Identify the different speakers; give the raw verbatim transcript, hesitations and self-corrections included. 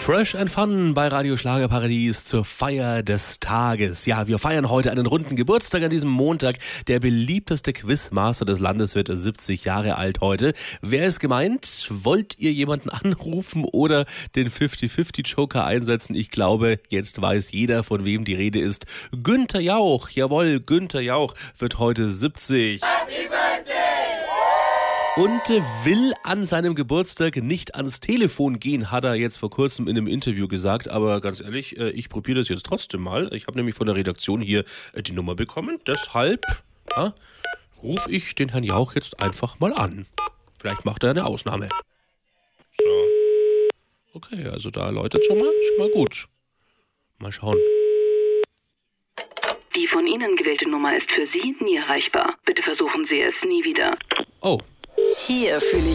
Speaker 1: Fresh and Fun bei Radio Schlagerparadies zur Feier des Tages. Ja, wir feiern heute einen runden Geburtstag an diesem Montag. Der beliebteste Quizmaster des Landes wird siebzig Jahre alt heute. Wer ist gemeint? Wollt ihr jemanden anrufen oder den fünfzig fünfzig Joker einsetzen? Ich glaube, jetzt weiß jeder, von wem die Rede ist. Günther Jauch, jawohl, Günther Jauch wird heute siebzig. Happy Birthday! Und will an seinem Geburtstag nicht ans Telefon gehen, hat er jetzt vor kurzem in einem Interview gesagt. Aber ganz ehrlich, ich probiere das jetzt trotzdem mal. Ich habe nämlich von der Redaktion hier die Nummer bekommen. Deshalb ja, rufe ich den Herrn Jauch jetzt einfach mal an. Vielleicht macht er eine Ausnahme. So. Okay, also da läutet schon mal, schon mal gut. Mal schauen.
Speaker 2: Die von Ihnen gewählte Nummer ist für Sie nie erreichbar. Bitte versuchen Sie es nie wieder.
Speaker 1: Oh.
Speaker 3: Hier fühle ich